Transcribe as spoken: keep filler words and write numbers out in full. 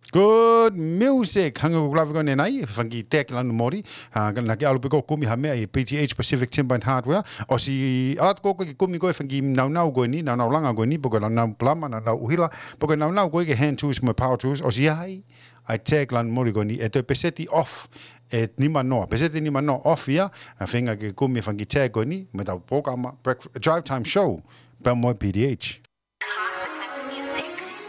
Good music. Hanga ko klavi ko nenai. Fangi tek lanu mori. Kan naki alu peko kumi hame ai P T H Pacific Timber and Hardware. O si alat ko ko kumi ko fangi nau nau ko ni, nau nau langa ko ni, poko nau nau plama, nau nau uhila, poko nau nau ko ke hand tools mo power tools. O si ai ai tek lanu mori ko ni. Eto peseti off. Et nima no. Peseti nima no off ya. Fenga ke kumi fangi tek ko ni. Me tau poka ma drive time show. Pa mo P D H.